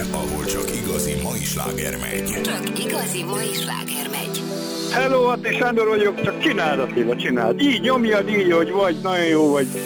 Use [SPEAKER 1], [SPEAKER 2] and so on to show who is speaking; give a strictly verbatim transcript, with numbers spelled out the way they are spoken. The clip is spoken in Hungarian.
[SPEAKER 1] ahol csak igazi mai sláger megy.
[SPEAKER 2] Csak igazi mai sláger megy.
[SPEAKER 3] Hello, Atti Sándor vagyok, csak csináld, Attila, csináld. Így nyomjad így, hogy vagy, nagyon jó vagy.